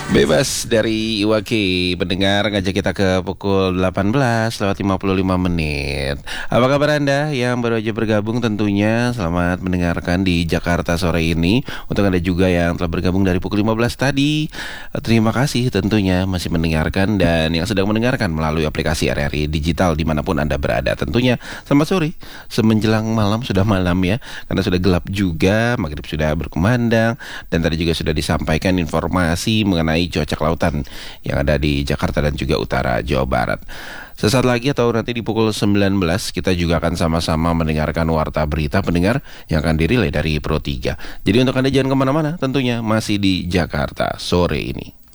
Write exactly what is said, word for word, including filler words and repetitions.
Bebas dari Iwaki, pendengar ngajak kita ke pukul delapan belas lewat lima puluh lima menit. Apa kabar Anda yang baru aja bergabung tentunya? Selamat mendengarkan di Jakarta sore ini. Untuk Anda juga yang telah bergabung dari pukul lima belas tadi, terima kasih tentunya masih mendengarkan. Dan yang sedang mendengarkan melalui aplikasi R R I Digital dimanapun Anda berada. Tentunya selamat sore, semenjelang malam, sudah malam ya, karena sudah gelap juga, maghrib sudah berkumandang. Dan tadi juga sudah disampaikan informasi mengenai cuaca kelautan yang ada di Jakarta dan juga utara Jawa Barat. Sesaat lagi atau nanti di pukul sembilan belas kita juga akan sama-sama mendengarkan warta berita pendengar yang akan dirilai dari Pro tiga. Jadi untuk Anda jangan kemana-mana, tentunya masih di Jakarta sore ini.